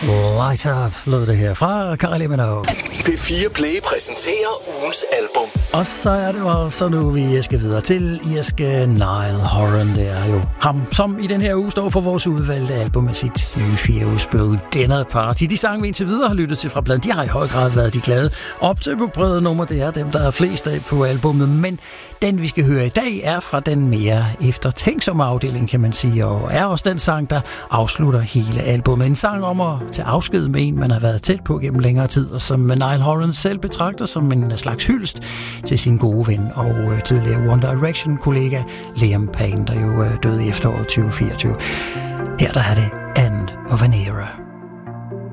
Light Up lød det her fra Kylie Minogue. P4 Play præsenterer ugens album. Og så er det jo altså nu, vi skal videre til irske Niall Horan. Det er jo ham, som i den her uge står for vores udvalgte album med sit nye 4-udspil Dinner Party. De sange, vi indtil videre har lyttet til fra pladen, de har i høj grad været de glade op til på brede nummer. Det er dem, der er flest af på albummet. Men den, vi skal høre i dag, er fra den mere eftertænksomme afdeling, kan man sige. Og er også den sang, der afslutter hele albummet. En sang om at tage afsked med en, man har været tæt på gennem længere tid, og som Niall Horan selv betragter som en slags hyldest til sin gode ven og tidligere One Direction-kollega Liam Payne, der jo døde i efteråret 2024. Her der er det End of an Era.